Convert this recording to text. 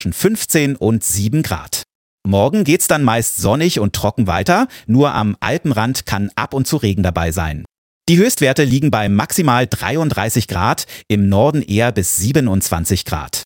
zwischen 15 und 7 Grad. Morgen geht's dann meist sonnig und trocken weiter, nur am Alpenrand kann ab und zu Regen dabei sein. Die Höchstwerte liegen bei maximal 33 Grad, im Norden eher bis 27 Grad.